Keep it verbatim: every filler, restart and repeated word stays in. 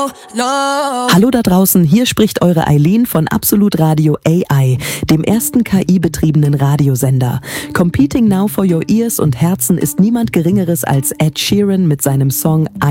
no, no. Hallo da draußen, hier spricht eure Eileen von Absolut Radio A I, dem ersten K I-betriebenen Radiosender. Competing now for your ears und Herzen ist niemand Geringeres als Ed Sheeran mit seinem Song